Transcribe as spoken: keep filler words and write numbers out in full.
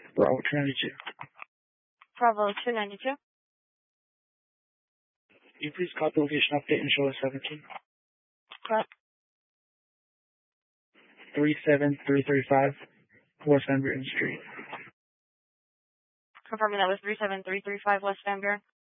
Bravo two ninety-two. Bravo two ninety-two. Can you please copy location update and show us seventeen? Correct. three seven three three five West Van Buren Street. Confirming that was three seven three three five West Van Buren.